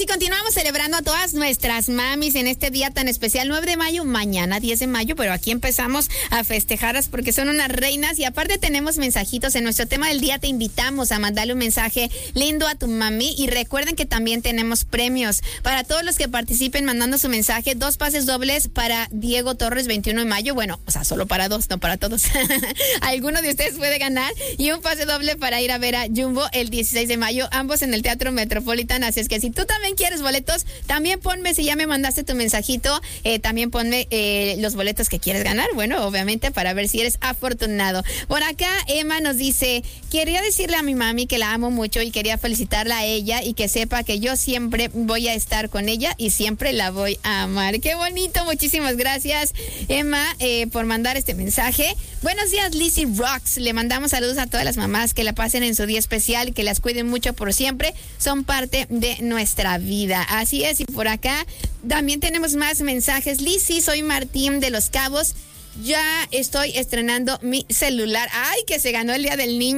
y continuamos celebrando a todas nuestras mamis en este día tan especial, 9 de mayo, mañana 10 de mayo, pero aquí empezamos a festejarlas porque son unas reinas y aparte tenemos mensajitos en nuestro tema del día. Te invitamos a mandarle un mensaje lindo a tu mami y recuerden que también tenemos premios para todos los que participen mandando su mensaje. 2 pases dobles para Diego Torres 21 de mayo, bueno, o sea, solo para 2, no para todos. Alguno de ustedes puede ganar y un pase doble para ir a ver a Jumbo el 16 de mayo, ambos en el Teatro Metropolitan. Así es que si tú también quieres boletos, también ponme, si ya me mandaste tu mensajito, también ponme los boletos que quieres ganar, bueno, obviamente para ver si eres afortunado. Por acá Emma nos dice, quería decirle a mi mami que la amo mucho y quería felicitarla a ella y que sepa que yo siempre voy a estar con ella y siempre la voy a amar. Qué bonito, muchísimas gracias Emma por mandar este mensaje. Buenos días Lizzy Rocks, le mandamos saludos a todas las mamás, que la pasen en su día especial, que las cuiden mucho por siempre, son parte de nuestra vida. Así es, y por acá también tenemos más mensajes. Lizzy, soy Martín de Los Cabos, ya estoy estrenando mi celular. Ay, que se ganó el Día del Niño.